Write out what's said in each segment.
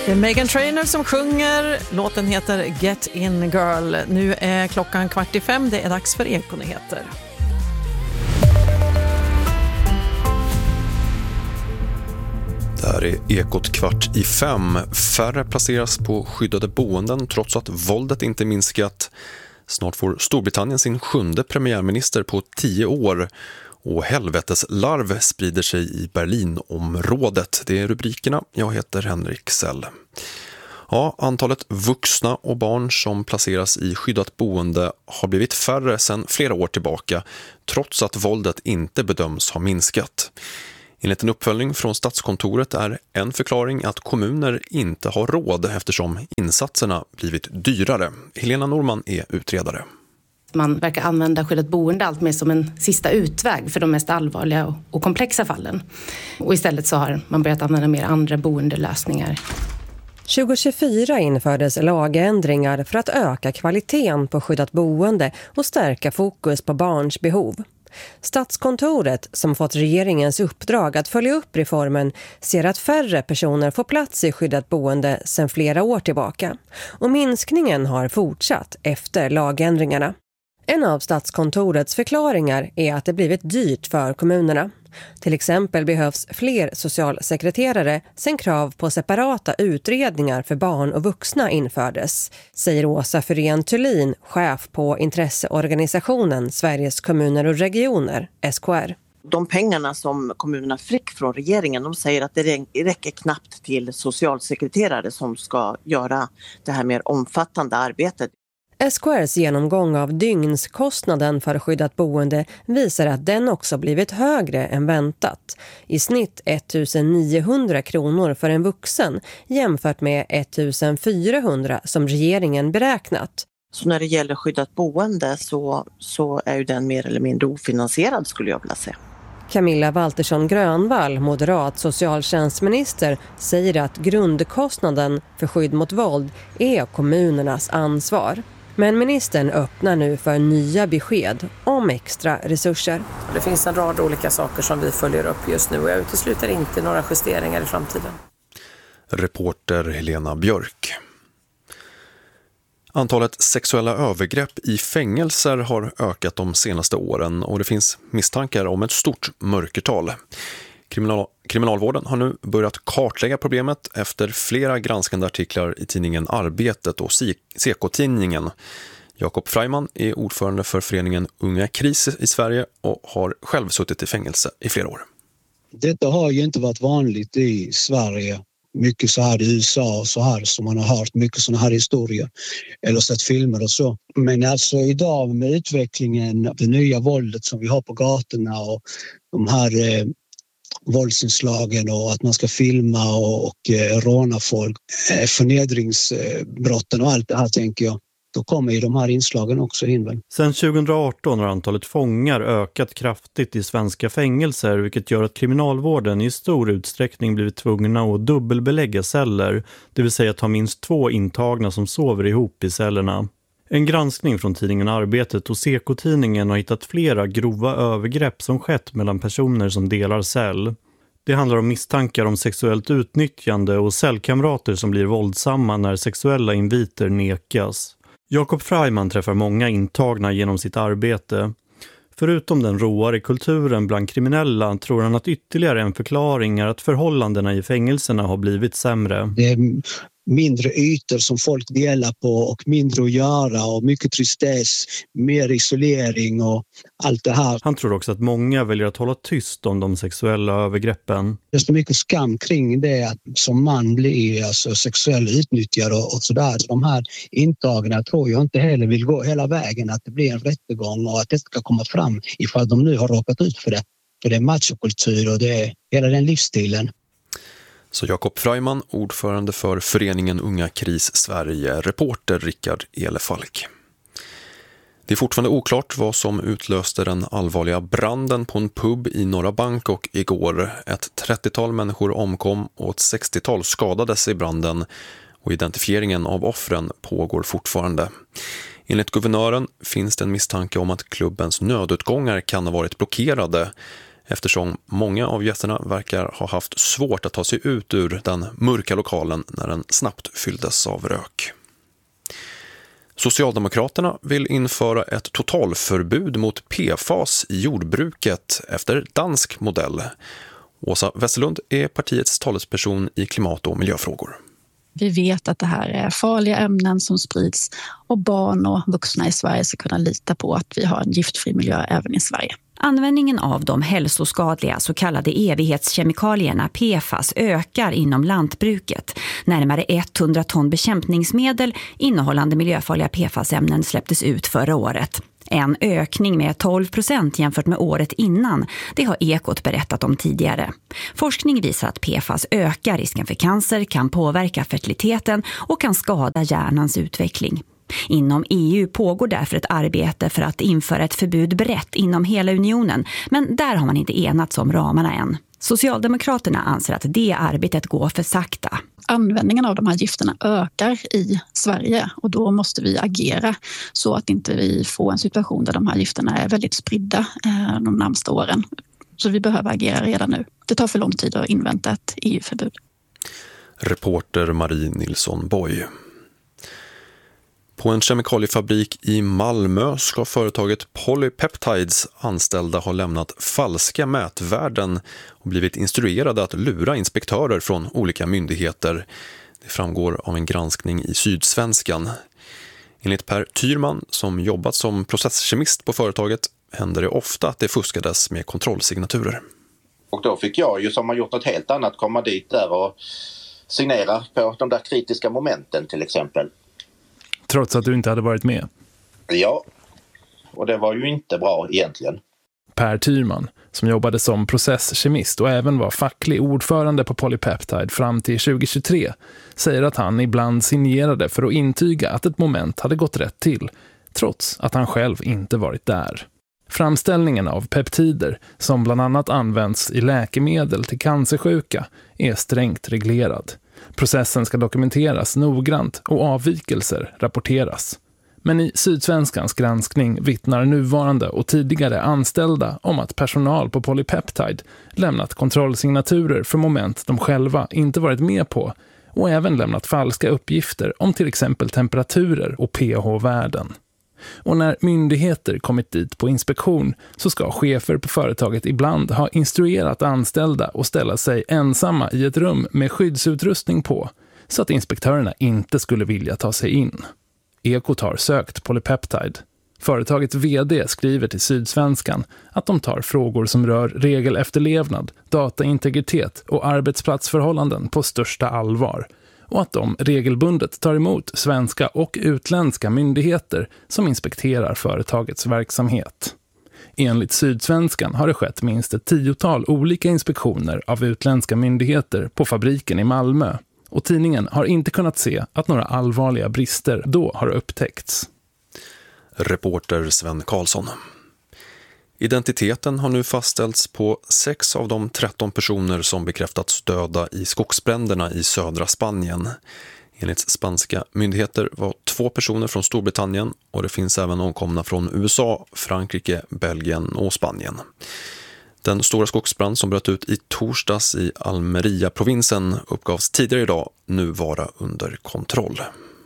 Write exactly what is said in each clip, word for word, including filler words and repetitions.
Det är Meghan Trainor som sjunger. Låten heter Get In Girl. Nu är klockan kvart i fem. Det är dags för Ekonyheter. Det här är Ekot kvart i fem. Färre placeras på skyddade boenden trots att våldet inte minskat. Snart får Storbritannien sin sjunde premiärminister på tio år. Och helveteslarv sprider sig i Berlinområdet. Det är rubrikerna. Jag heter Henrik Sell. Ja, antalet vuxna och barn som placeras i skyddat boende har blivit färre sedan flera år tillbaka, trots att våldet inte bedöms ha minskat. Enligt en uppföljning från Statskontoret är en förklaring att kommuner inte har råd eftersom insatserna blivit dyrare. Helena Norman är utredare. Man verkar använda skyddat boende allt mer som en sista utväg för de mest allvarliga och komplexa fallen. Och istället så har man börjat använda mer andra boendelösningar. tjugo tjugofyra infördes lagändringar för att öka kvaliteten på skyddat boende och stärka fokus på barns behov. Statskontoret, som fått regeringens uppdrag att följa upp reformen, ser att färre personer får plats i skyddat boende sedan flera år tillbaka. Och minskningen har fortsatt efter lagändringarna. En av Statskontorets förklaringar är att det blivit dyrt för kommunerna. Till exempel behövs fler socialsekreterare sen krav på separata utredningar för barn och vuxna infördes, säger Åsa Fyrén Thulin, chef på intresseorganisationen Sveriges kommuner och regioner, S K R. De pengarna som kommunerna fick från regeringen, de säger att det räcker knappt till socialsekreterare som ska göra det här mer omfattande arbetet. S K R:s genomgång av dygnskostnaden för skyddat boende visar att den också blivit högre än väntat. I snitt ettusenniohundra kronor för en vuxen jämfört med ettusenfyrahundra som regeringen beräknat. Så när det gäller skyddat boende så, så är ju den mer eller mindre ofinansierad, skulle jag vilja säga. Camilla Waltersson Grönvall, moderat socialtjänstminister, säger att grundkostnaden för skydd mot våld är kommunernas ansvar. Men ministern öppnar nu för nya besked om extra resurser. Det finns en rad olika saker som vi följer upp just nu och jag utesluter inte några justeringar i framtiden. Reporter Helena Björk. Antalet sexuella övergrepp i fängelser har ökat de senaste åren och det finns misstankar om ett stort mörkertal. Kriminal- Kriminalvården har nu börjat kartlägga problemet efter flera granskande artiklar i tidningen Arbetet och Seko-tidningen. Jakob Freiman är ordförande för föreningen Unga Kris i Sverige och har själv suttit i fängelse i flera år. Detta har ju inte varit vanligt i Sverige. Mycket så här i U S A och så här som man har hört mycket sådana här historier eller sett filmer och så. Men alltså idag med utvecklingen, det nya våldet som vi har på gatorna och de här eh, våldsinslagen och att man ska filma och, och eh, råna folk, eh, förnedringsbrotten och allt det här tänker jag. Då kommer ju de här inslagen också in väl. Sen tjugohundraarton har antalet fångar ökat kraftigt i svenska fängelser, vilket gör att kriminalvården i stor utsträckning blivit tvungna att dubbelbelägga celler, det vill säga ta minst två intagna som sover ihop i cellerna. En granskning från tidningen Arbetet och Seko-tidningen har hittat flera grova övergrepp som skett mellan personer som delar cell. Det handlar om misstankar om sexuellt utnyttjande och cellkamrater som blir våldsamma när sexuella inviter nekas. Jakob Freiman träffar många intagna genom sitt arbete. Förutom den råare kulturen bland kriminella tror han att ytterligare en förklaring är att förhållandena i fängelserna har blivit sämre. Det är mindre ytor som folk delar på och mindre att göra och mycket tristess, mer isolering och allt det här. Han tror också att många väljer att hålla tyst om de sexuella övergreppen. Det är så mycket skam kring det att som man blir alltså, sexuell utnyttjad och, och sådär. Så de här intagna tror jag inte heller vill gå hela vägen, att det blir en rättegång och att det ska komma fram ifall de nu har råkat ut för det. För det är machokultur och det är hela den livsstilen. Så Jakob Freiman, ordförande för föreningen Unga Kris Sverige, reporter Rickard Elefalk. Det är fortfarande oklart vad som utlöste den allvarliga branden på en pub i Norra Bangkok igår. Ett trettiotal människor omkom och ett sextiotal skadades i branden och identifieringen av offren pågår fortfarande. Enligt guvernören finns det en misstanke om att klubbens nödutgångar kan ha varit blockerade. eftersom många av gästerna verkar ha haft svårt att ta sig ut ur den mörka lokalen när den snabbt fylldes av rök. Socialdemokraterna vill införa ett totalförbud mot P F A S i jordbruket efter dansk modell. Åsa Westerlund är partiets talesperson i klimat- och miljöfrågor. Vi vet att det här är farliga ämnen som sprids och barn och vuxna i Sverige ska kunna lita på att vi har en giftfri miljö även i Sverige. Användningen av de hälsoskadliga så kallade evighetskemikalierna P F A S ökar inom lantbruket. Närmare hundra ton bekämpningsmedel innehållande miljöfarliga P F A S-ämnen släpptes ut förra året. En ökning med tolv procent jämfört med året innan, det har Ekot berättat om tidigare. Forskning visar att P F A S ökar risken för cancer, kan påverka fertiliteten och kan skada hjärnans utveckling. Inom E U pågår därför ett arbete för att införa ett förbud brett inom hela unionen, men där har man inte enats om ramarna än. Socialdemokraterna anser att det arbetet går för sakta. Användningen av de här gifterna ökar i Sverige och då måste vi agera så att inte vi får en situation där de här gifterna är väldigt spridda eh, de närmaste åren. Så vi behöver agera redan nu. Det tar för lång tid att invänta ett E U-förbud. Reporter Marie Nilsson Boy. På en kemikaliefabrik i Malmö ska företaget Polypeptides anställda ha lämnat falska mätvärden och blivit instruerade att lura inspektörer från olika myndigheter. Det framgår av en granskning i Sydsvenskan. Enligt Per Tyrman, som jobbat som processkemist på företaget, händer det ofta att det fuskades med kontrollsignaturer. Och då fick jag ju, som har gjort något helt annat, komma dit där och signera på de där kritiska momenten till exempel. Trots att du inte hade varit med? Ja, och det var ju inte bra egentligen. Per Tyrman, som jobbade som processkemist och även var facklig ordförande på Polypeptide fram till tjugo tjugotre, säger att han ibland signerade för att intyga att ett moment hade gått rätt till, trots att han själv inte varit där. Framställningen av peptider, som bland annat används i läkemedel till cancersjuka, är strängt reglerad. Processen ska dokumenteras noggrant och avvikelser rapporteras. Men i Sydsvenskans granskning vittnar nuvarande och tidigare anställda om att personal på Polypeptide lämnat kontrollsignaturer för moment de själva inte varit med på och även lämnat falska uppgifter om till exempel temperaturer och pH-värden. Och när myndigheter kommit dit på inspektion så ska chefer på företaget ibland ha instruerat anställda att ställa sig ensamma i ett rum med skyddsutrustning på så att inspektörerna inte skulle vilja ta sig in. Ekot har sökt Polypeptide. Företagets vd skriver till Sydsvenskan att de tar frågor som rör regelefterlevnad, dataintegritet och arbetsplatsförhållanden på största allvar och att de regelbundet tar emot svenska och utländska myndigheter som inspekterar företagets verksamhet. Enligt Sydsvenskan har det skett minst ett tiotal olika inspektioner av utländska myndigheter på fabriken i Malmö och tidningen har inte kunnat se att några allvarliga brister då har upptäckts. Reporter Sven Karlsson. Identiteten har nu fastställts på sex av de tretton personer som bekräftats döda i skogsbränderna i södra Spanien. Enligt spanska myndigheter var två personer från Storbritannien och det finns även omkomna från U S A, Frankrike, Belgien och Spanien. Den stora skogsbrand som bröt ut i torsdags i Almeria-provinsen uppgavs tidigare idag nu vara under kontroll.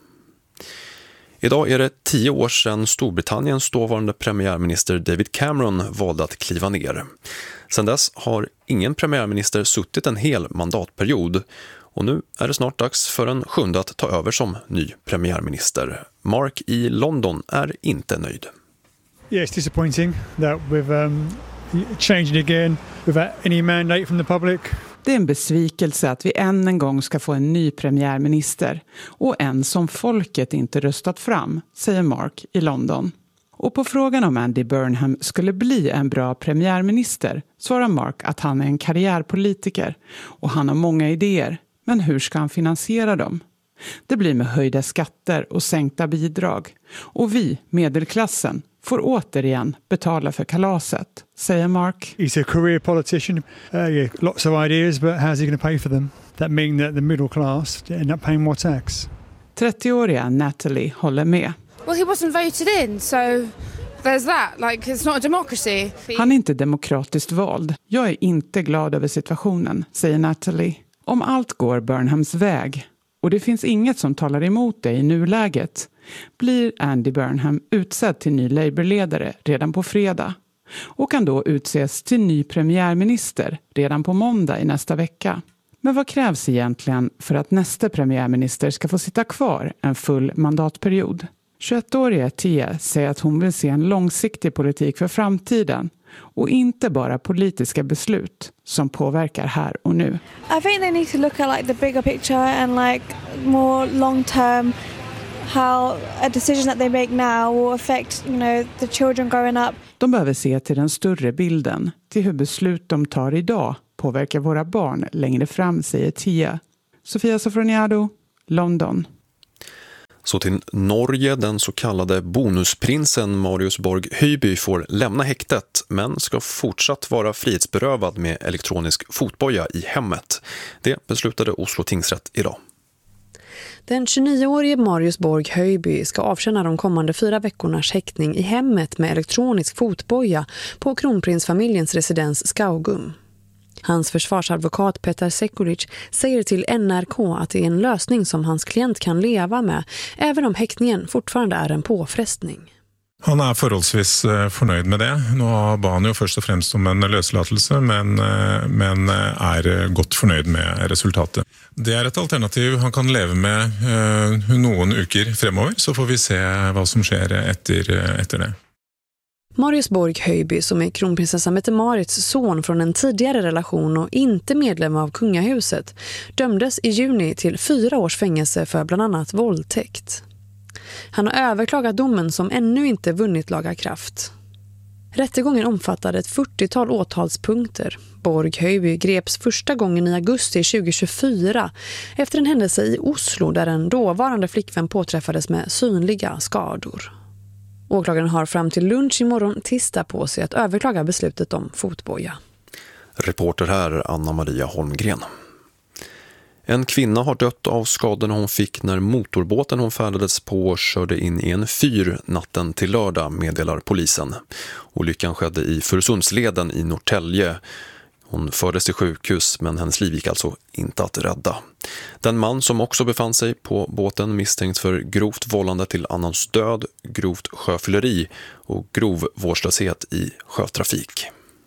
Idag är det tio år sedan Storbritanniens dåvarande premiärminister David Cameron valde att kliva ner. Sedan dess har ingen premiärminister suttit en hel mandatperiod och nu är det snart dags för en sjunde att ta över som ny premiärminister. Mark i London är inte nöjd. Yeah, it's disappointing that we've um, changed again without any mandate from the public. Det är en besvikelse att vi än en gång ska få en ny premiärminister och en som folket inte röstat fram, säger Mark i London. Och på frågan om Andy Burnham skulle bli en bra premiärminister svarar Mark att han är en karriärpolitiker och han har många idéer, men hur ska han finansiera dem? Det blir med höjda skatter och sänkta bidrag och vi, medelklassen, får återigen betala för kalaset, säger Mark. He's a career politician. Uh, yeah, lots of ideas, but how's he going to pay for them? That mean that the middle class end up paying more tax. trettioåriga Natalie håller med. Well, he wasn't voted in, so There's that, like it's not a democracy. Han är inte demokratiskt vald. Jag är inte glad över situationen, säger Natalie. Om allt går Burnhams väg, och det finns inget som talar emot det i nuläget, blir Andy Burnham utsedd till ny Labour-ledare redan på fredag och kan då utses till ny premiärminister redan på måndag i nästa vecka. Men vad krävs egentligen för att nästa premiärminister ska få sitta kvar en full mandatperiod? tjugoett-åriga Tia säger att hon vill se en långsiktig politik för framtiden och inte bara politiska beslut som påverkar här och nu. I think they need to look at like the bigger picture and like more long term, how a decision that they make now will affect, you know, the children growing up. De behöver se till den större bilden, till hur beslut de tar idag påverkar våra barn längre fram, säger Tia. Sofia Sofroniado, London. Så till Norge, den så kallade bonusprinsen Marius Borg Høiby får lämna häktet men ska fortsatt vara frihetsberövad med elektronisk fotboja i hemmet. Det beslutade Oslo tingsrätt idag. Den tjugonioårige Marius Borg Høiby ska avtjäna de kommande fyra veckornas häktning i hemmet med elektronisk fotboja på kronprinsfamiljens residens Skaugum. Hans försvarsadvokat Petar Sekulic säger till N R K att det är en lösning som hans klient kan leva med, även om häktningen fortfarande är en påfrestning. Han är förhållsvis förnöjd med det. Nu ba han ju först och främst om en löslatelse, men, men är gott förnöjd med resultatet. Det är ett alternativ han kan leva med uh, någon veckor framöver, så får vi se vad som sker efter, efter det. Marius Borg Høiby, som är kronprinsessa Mette-Marits son från en tidigare relation och inte medlem av kungahuset, dömdes i juni till fyra års fängelse för bland annat våldtäkt. Han har överklagat domen som ännu inte vunnit laga kraft. Rättegången omfattade ett fyrtiotal åtalspunkter. Borg Høiby greps första gången i augusti tjugohundratjugofyra efter en händelse i Oslo där en dåvarande flickvän påträffades med synliga skador. Åklagaren har fram till lunch imorgon tisdag på sig att överklaga beslutet om fotboja. Reporter här Anna-Maria Holmgren. En kvinna har dött av skadorna hon fick när motorbåten hon färdades på körde in i en fyr natten till lördag, meddelar polisen. Olyckan skedde i Furusundsleden i Norrtälje. Hon fördes till sjukhus, men hennes liv gick alltså inte att rädda. Den man som också befann sig på båten misstänks för grovt vållande till annans död, grovt sjöfylleri och grov vårdslöshet i sjötrafik.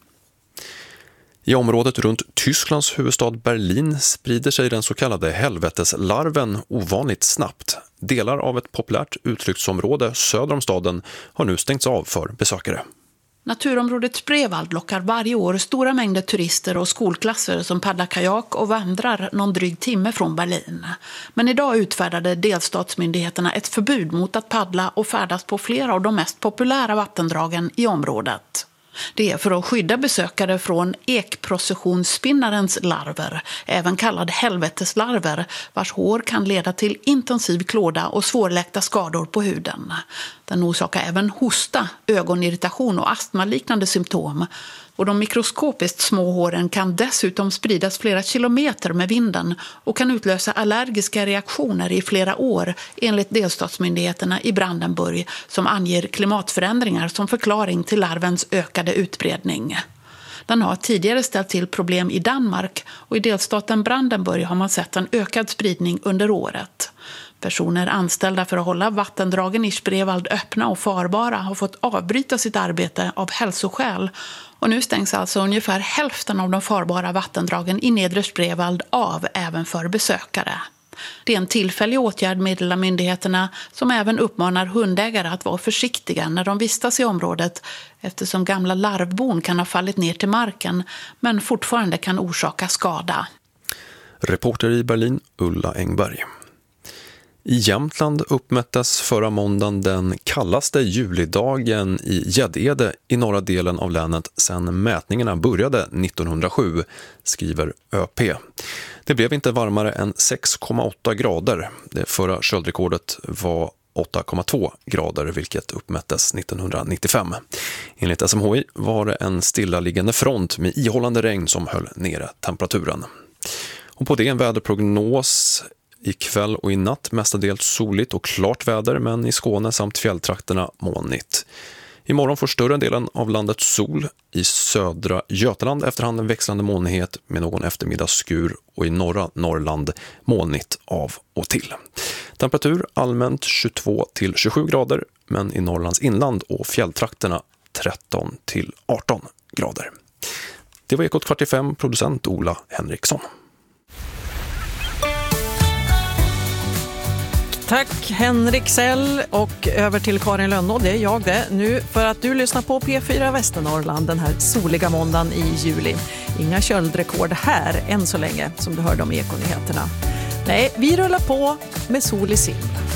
I området runt Tysklands huvudstad Berlin sprider sig den så kallade helveteslarven ovanligt snabbt. Delar av ett populärt utflyktsområde söder om staden har nu stängts av för besökare. Naturområdet Spreewald lockar varje år stora mängder turister och skolklasser som paddlar kajak och vandrar någon dryg timme från Berlin. Men idag utfärdade delstatsmyndigheterna ett förbud mot att paddla och färdas på flera av de mest populära vattendragen i området. Det är för att skydda besökare från ekprocessionsspinnarens larver, även kallad helveteslarver, vars hår kan leda till intensiv klåda och svårläkta skador på huden. Den orsakar även hosta, ögonirritation och astmaliknande symptom. Och de mikroskopiskt små håren kan dessutom spridas flera kilometer med vinden och kan utlösa allergiska reaktioner i flera år, enligt delstatsmyndigheterna i Brandenburg, som anger klimatförändringar som förklaring till larvens ökade utbredning. Den har tidigare ställt till problem i Danmark, och i delstaten Brandenburg har man sett en ökad spridning under året. Personer anställda för att hålla vattendragen i Spreewald öppna och farbara har fått avbryta sitt arbete av hälsoskäl. Och nu stängs alltså ungefär hälften av de farbara vattendragen i nedre Spreewald av även för besökare. Det är en tillfällig åtgärd, meddelar myndigheterna, som även uppmanar hundägare att vara försiktiga när de vistas i området, eftersom gamla larvbon kan ha fallit ner till marken men fortfarande kan orsaka skada. Reporter i Berlin, Ulla Engberg. I Jämtland uppmättes förra måndagen den kallaste julidagen i Gäddede i norra delen av länet sedan mätningarna började nittonhundrasju, skriver Ö P. Det blev inte varmare än sex komma åtta grader. Det förra köldrekordet var åtta komma två grader, vilket uppmättes nittonhundranittiofem. Enligt S M H I var det en stillaliggande front med ihållande regn som höll nere temperaturen. Och på det en väderprognos: ikväll och i natt mestadels soligt och klart väder, men i Skåne samt fjälltrakterna molnigt. Imorgon får större delen av landet sol, i södra Götaland efterhand en växlande molnighet med någon eftermiddagsskur och i norra Norrland molnigt av och till. Temperatur allmänt tjugotvå till tjugosju grader, men i Norrlands inland och fjälltrakterna tretton till arton grader. Det var Ekot kvart i fem, producent Ola Henriksson. Tack Henrik Sell, och över till Karin Lönnå, det är jag det, nu för att du lyssnar på P fyra Västernorrland den här soliga måndagen i juli. Inga köldrekord här än så länge som du hörde om Ekonyheterna. Nej, vi rullar på med sol i sim.